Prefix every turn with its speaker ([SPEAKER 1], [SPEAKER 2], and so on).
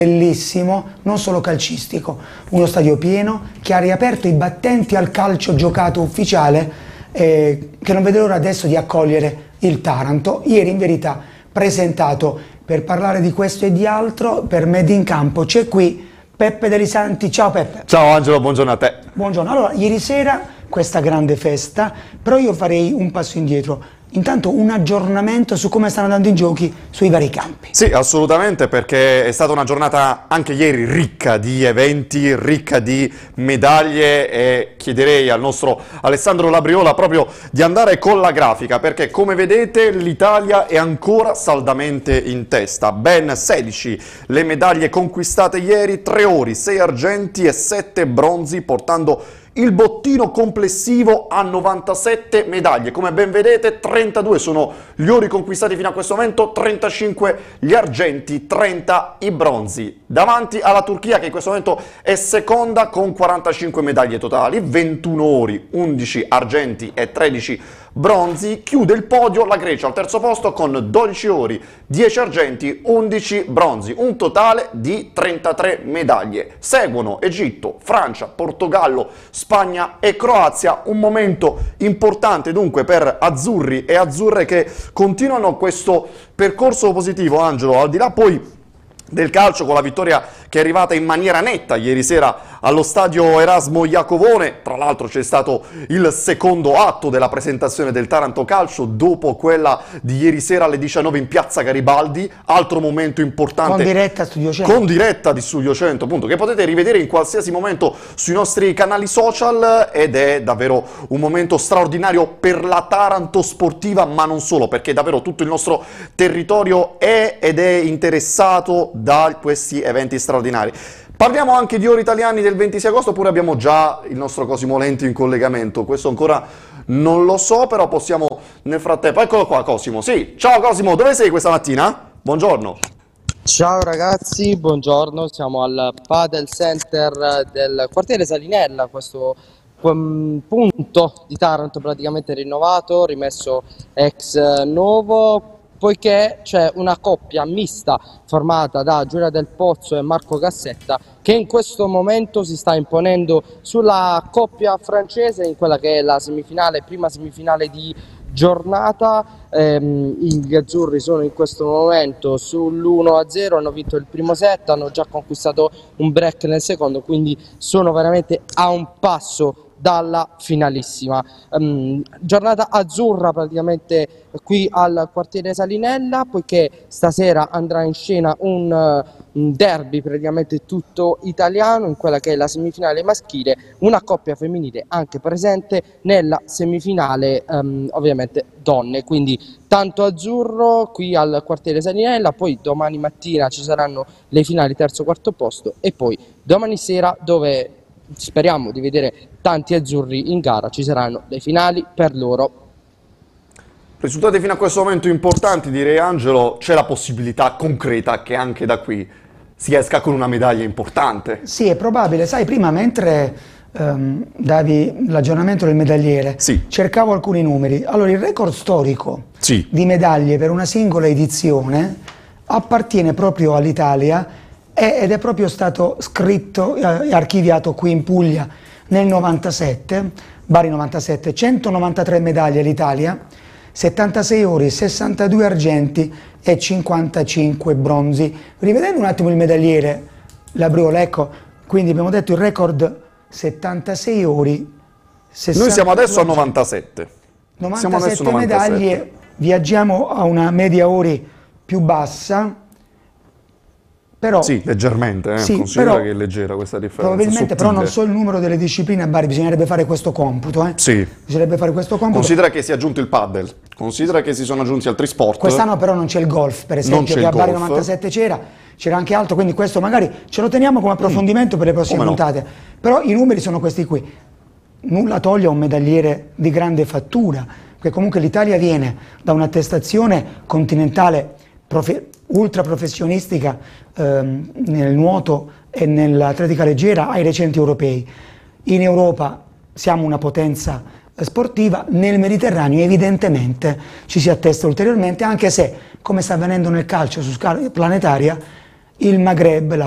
[SPEAKER 1] bellissimo, non solo calcistico, uno stadio pieno che ha riaperto i battenti al calcio giocato ufficiale, che non vede l'ora adesso di accogliere il Taranto. Ieri in verità presentato per parlare di questo e di altro per Made in Campo. C'è qui Peppe Delisanti. Ciao Peppe.
[SPEAKER 2] Ciao Angelo, buongiorno a te.
[SPEAKER 1] Buongiorno. Allora, ieri sera questa grande festa, però io farei un passo indietro. Intanto un aggiornamento su come stanno andando i giochi sui vari campi.
[SPEAKER 2] Sì, assolutamente, perché è stata una giornata anche ieri ricca di eventi, ricca di medaglie, e chiederei al nostro Alessandro Labriola proprio di andare con la grafica, perché come vedete l'Italia è ancora saldamente in testa. Ben 16 le medaglie conquistate ieri, 3 ori, 6 argenti e 7 bronzi, portando il bottino complessivo a 97 medaglie. Come ben vedete 32 sono gli ori conquistati fino a questo momento, 35 gli argenti, 30 i bronzi. Davanti alla Turchia, che in questo momento è seconda con 45 medaglie totali, 21 ori, 11 argenti e 13 bronzi. Chiude il podio la Grecia al terzo posto con 12 ori, 10 argenti, 11 bronzi, un totale di 33 medaglie. Seguono Egitto, Francia, Portogallo, Spagna e Croazia. Un momento importante dunque per azzurri e azzurre che continuano questo percorso positivo, Angelo, al di là poi del calcio, con la vittoria che è arrivata in maniera netta ieri sera allo stadio Erasmo Iacovone. Tra l'altro c'è stato il secondo atto della presentazione del Taranto Calcio dopo quella di ieri sera alle 19 in piazza Garibaldi, altro momento importante
[SPEAKER 1] Con diretta Studio 100.
[SPEAKER 2] Con diretta di Studio 100, appunto, che potete rivedere in qualsiasi momento sui nostri canali social, ed è davvero un momento straordinario per la Taranto sportiva, ma non solo, perché davvero tutto il nostro territorio è ed è interessato da questi eventi straordinari. Parliamo anche di ori italiani del 26 agosto, oppure abbiamo già il nostro Cosimo Lenti in collegamento? Questo ancora non lo so, però possiamo nel frattempo... Eccolo qua Cosimo, sì. Ciao Cosimo, dove sei questa mattina? Buongiorno.
[SPEAKER 3] Ciao ragazzi, buongiorno, siamo al Padel Center del quartiere Salinella, questo punto di Taranto praticamente rinnovato, rimesso ex novo, poiché c'è una coppia mista formata da Giulia Del Pozzo e Marco Cassetta che in questo momento si sta imponendo sulla coppia francese in quella che è la semifinale, prima semifinale di giornata. Gli azzurri sono in questo momento sull'1-0, hanno vinto il primo set, hanno già conquistato un break nel secondo, quindi sono veramente a un passo dalla finalissima. Giornata azzurra praticamente qui al quartiere Salinella, poiché stasera andrà in scena un derby praticamente tutto italiano in quella che è la semifinale maschile, una coppia femminile anche presente nella semifinale, ovviamente donne, quindi tanto azzurro qui al quartiere Salinella. Poi domani mattina ci saranno le finali terzo quarto posto, e poi domani sera, dove speriamo di vedere tanti azzurri in gara, ci saranno le finali per loro.
[SPEAKER 2] Risultati fino a questo momento importanti, direi Angelo. C'è la possibilità concreta che anche da qui si esca con una medaglia importante?
[SPEAKER 1] Sì, è probabile. Sai, prima mentre davi l'aggiornamento del medagliere,
[SPEAKER 2] sì,
[SPEAKER 1] cercavo alcuni numeri. Allora, il record storico di medaglie per una singola edizione appartiene proprio all'Italia, ed è proprio stato scritto e archiviato qui in Puglia nel 97, Bari 97, 193 medaglie l'Italia, 76 ori, 62 argenti e 55 bronzi. Rivedendo un attimo il medagliere, Labriola, ecco, quindi abbiamo detto il record 76 ori, 62
[SPEAKER 2] Noi siamo adesso a
[SPEAKER 1] argenti,
[SPEAKER 2] 97.
[SPEAKER 1] 97 medaglie, viaggiamo a una media ori più bassa. Però,
[SPEAKER 2] sì, leggermente,
[SPEAKER 1] sì,
[SPEAKER 2] considera
[SPEAKER 1] però,
[SPEAKER 2] che è leggera questa differenza.
[SPEAKER 1] Probabilmente, però non so il numero delle discipline a Bari, bisognerebbe fare questo computo.
[SPEAKER 2] Sì.
[SPEAKER 1] Bisognerebbe fare questo computo.
[SPEAKER 2] Considera che si è aggiunto il paddle, considera che si sono aggiunti altri sport.
[SPEAKER 1] Quest'anno però non c'è il golf, per esempio, che a Bari 97 c'era anche altro, quindi questo magari ce lo teniamo come approfondimento per le prossime puntate. Però i numeri sono questi qui. Nulla toglie a un medagliere di grande fattura, perché comunque l'Italia viene da un'attestazione continentale ultra professionistica nel nuoto e nell'atletica leggera ai recenti europei. In Europa siamo una potenza sportiva, nel Mediterraneo evidentemente ci si attesta ulteriormente, anche se, come sta avvenendo nel calcio su scala planetaria, il Maghreb, la